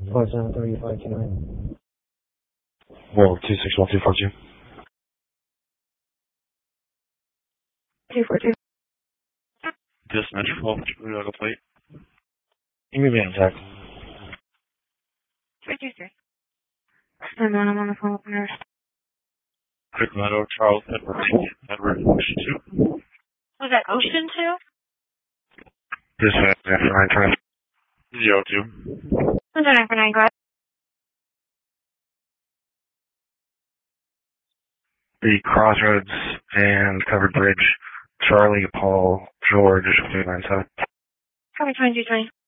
5-7-35-29. Well, 261-242. 242. Dispatch 12, Chicago plate. You meet me on tech. 323. Stand on, I'm on the phone with the nurse. Quick Meadow, Charles, Edward, Ocean 2. Was that Ocean 2? Dispatch after 9-20. 02. Was that after 9, go ahead. The Crossroads and Covered Bridge, Charlie, Paul, George, 297. Copy 2220.